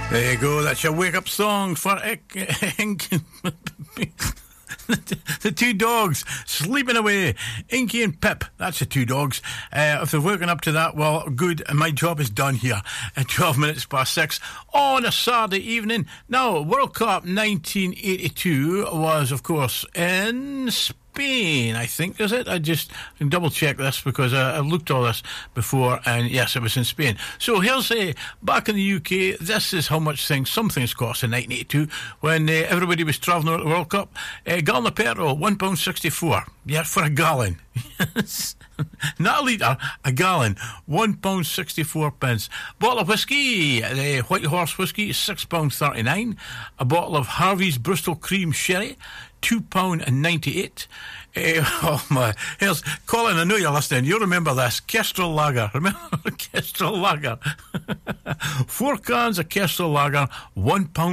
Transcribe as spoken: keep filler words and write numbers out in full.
There you go. That's your wake-up song for Inky. The two dogs sleeping away. Inky and Pip. That's the two dogs. Uh, if they're waking up to that, well, good. My job is done here at twelve minutes past six on a Saturday evening. Now, World Cup nineteen eighty-two was, of course, in Spain, I think, is it? I just can double check this because I, I've looked all this before, and yes, it was in Spain. So here's a, back in the U K, this is how much things, some things cost in nineteen eighty-two when uh, everybody was travelling over the World Cup. A gallon of petrol, one pound sixty-four. Yeah, for a gallon. Not a litre, a gallon, one pound sixty-four pence. Bottle of whiskey, the White Horse whiskey, six pounds thirty-nine. A bottle of Harvey's Bristol Cream Sherry, two pounds ninety-eight. Uh, oh my, here's Colin, I know you're listening. You remember this, Kestrel Lager. Remember Kestrel Lager? Four cans of Kestrel Lager, one pound